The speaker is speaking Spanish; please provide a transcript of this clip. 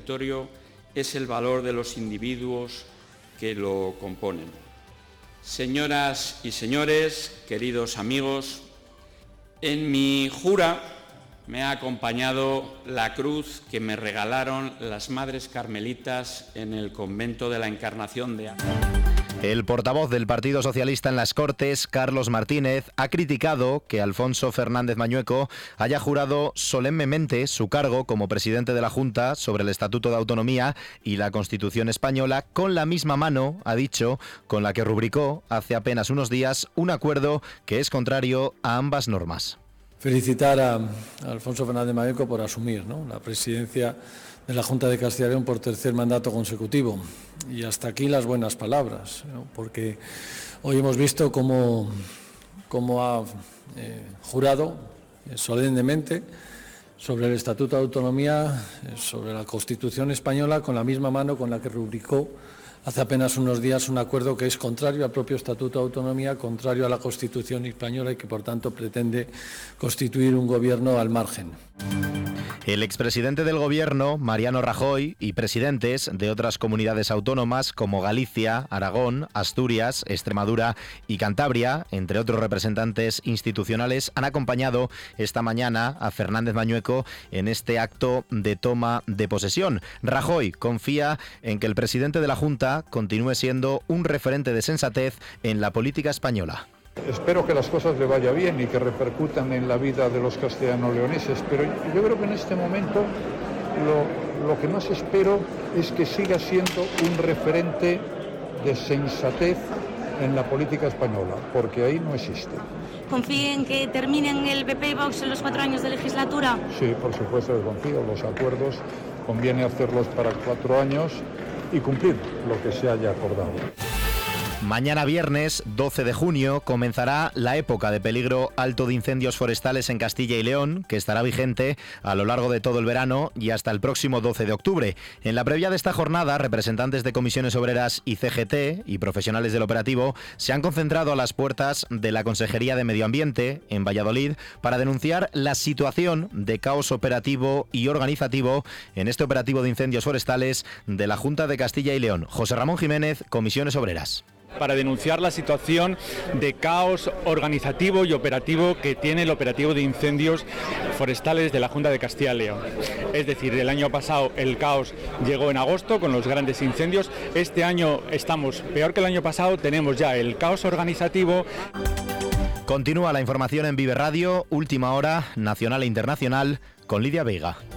territorio es el valor de los individuos que lo componen. Señoras y señores, queridos amigos, en mi jura me ha acompañado la cruz que me regalaron las Madres Carmelitas en el convento de la Encarnación de Ávila. El portavoz del Partido Socialista en las Cortes, Carlos Martínez, ha criticado que Alfonso Fernández Mañueco haya jurado solemnemente su cargo como presidente de la Junta sobre el Estatuto de Autonomía y la Constitución española con la misma mano, ha dicho, con la que rubricó hace apenas unos días un acuerdo que es contrario a ambas normas. Felicitar a Alfonso Fernández Mañueco por asumir, ¿no?, la presidencia de la Junta de Castilla y León por tercer mandato consecutivo. Y hasta aquí las buenas palabras, ¿no?, porque hoy hemos visto cómo ha jurado solemnemente sobre el Estatuto de Autonomía, sobre la Constitución española, con la misma mano con la que rubricó hace apenas unos días un acuerdo que es contrario al propio Estatuto de Autonomía, contrario a la Constitución española y que, por tanto, pretende constituir un gobierno al margen. El expresidente del Gobierno, Mariano Rajoy, y presidentes de otras comunidades autónomas como Galicia, Aragón, Asturias, Extremadura y Cantabria, entre otros representantes institucionales, han acompañado esta mañana a Fernández Mañueco en este acto de toma de posesión. Rajoy confía en que el presidente de la Junta continúe siendo un referente de sensatez en la política española. Espero que las cosas le vaya bien y que repercutan en la vida de los castellano-leoneses, pero yo creo que en este momento lo que más espero es que siga siendo un referente de sensatez en la política española, porque ahí no existe. ¿Confía en que terminen el PP y Vox en los 4 años de legislatura? Sí, por supuesto que confío. Los acuerdos conviene hacerlos para 4 años y cumplir lo que se haya acordado. Mañana viernes 12 de junio comenzará la época de peligro alto de incendios forestales en Castilla y León, que estará vigente a lo largo de todo el verano y hasta el próximo 12 de octubre. En la previa de esta jornada, representantes de comisiones obreras y CGT y profesionales del operativo se han concentrado a las puertas de la Consejería de Medio Ambiente en Valladolid para denunciar la situación de caos operativo y organizativo en este operativo de incendios forestales de la Junta de Castilla y León. José Ramón Jiménez, comisiones obreras. Para denunciar la situación de caos organizativo y operativo que tiene el operativo de incendios forestales de la Junta de Castilla y León. Es decir, el año pasado el caos llegó en agosto con los grandes incendios. Este año estamos peor que el año pasado, tenemos ya el caos organizativo. Continúa la información en Vive Radio, última hora, nacional e internacional, con Lidia Veiga.